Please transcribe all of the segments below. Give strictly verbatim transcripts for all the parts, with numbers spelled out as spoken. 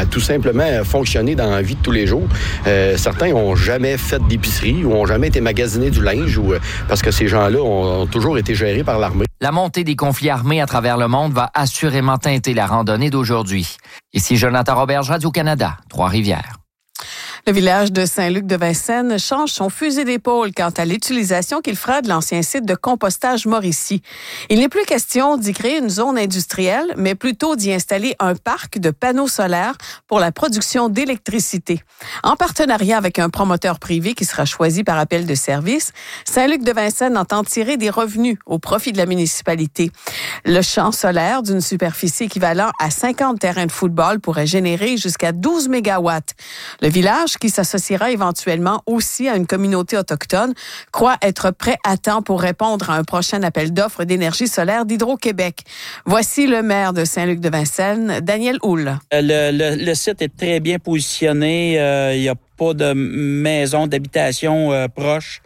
tout simplement fonctionner dans la vie de tous les jours. Euh, certains n'ont jamais fait d'épicerie ou n'ont jamais été magasinés du linge ou, euh, parce que ces gens-là ont, ont toujours été gérés par l'armée. La montée des conflits armés à travers le monde va assurément teinter la randonnée d'aujourd'hui. Ici Jonathan Roberge, Radio-Canada, Trois-Rivières. Le village de Saint-Luc-de-Vincennes change son fusil d'épaule quant à l'utilisation qu'il fera de l'ancien site de compostage Mauricie. Il n'est plus question d'y créer une zone industrielle, mais plutôt d'y installer un parc de panneaux solaires pour la production d'électricité. En partenariat avec un promoteur privé qui sera choisi par appel de service, Saint-Luc-de-Vincennes entend tirer des revenus au profit de la municipalité. Le champ solaire d'une superficie équivalente à cinquante terrains de football pourrait générer jusqu'à douze mégawatts. Le village, qui s'associera éventuellement aussi à une communauté autochtone, croit être prêt à temps pour répondre à un prochain appel d'offres d'énergie solaire d'Hydro-Québec. Voici le maire de Saint-Luc-de-Vincennes, Daniel Houle. Le, le, le site est très bien positionné. Euh, il y a pas de maison d'habitation euh, proche.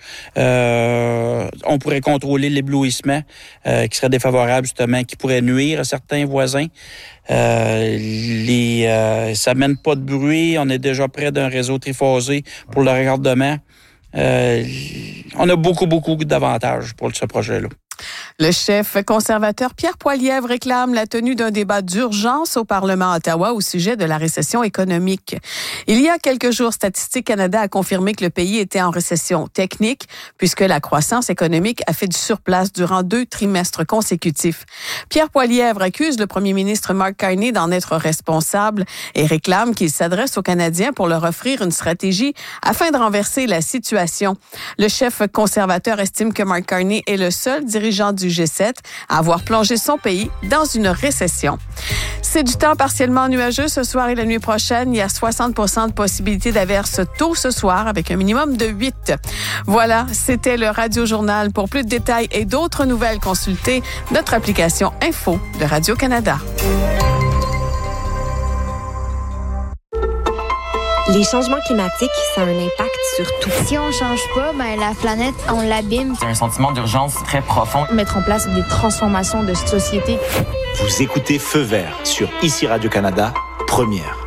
Euh, on pourrait contrôler l'éblouissement euh, qui serait défavorable, justement, qui pourrait nuire à certains voisins. Euh, les, euh, ça mène pas de bruit. On est déjà près d'un réseau triphasé pour le raccordement. Euh, on a beaucoup, beaucoup d'avantages pour ce projet-là. Le chef conservateur Pierre Poilievre réclame la tenue d'un débat d'urgence au Parlement à Ottawa au sujet de la récession économique. Il y a quelques jours, Statistique Canada a confirmé que le pays était en récession technique puisque la croissance économique a fait du surplace durant deux trimestres consécutifs. Pierre Poilievre accuse le premier ministre Mark Carney d'en être responsable et réclame qu'il s'adresse aux Canadiens pour leur offrir une stratégie afin de renverser la situation. Le chef conservateur estime que Mark Carney est le seul dirigeant du G sept à avoir plongé son pays dans une récession. C'est du temps partiellement nuageux ce soir et la nuit prochaine. Il y a soixante pour cent de possibilité d'averse tôt ce soir avec un minimum de huit. Voilà, c'était le Radio Journal. Pour plus de détails et d'autres nouvelles, consultez notre application Info de Radio-Canada. Les changements climatiques, ça a un impact sur tout. Si on change pas, ben la planète, on l'abîme. C'est un sentiment d'urgence très profond. Mettre en place des transformations de société. Vous écoutez Feu vert sur Ici Radio-Canada, première.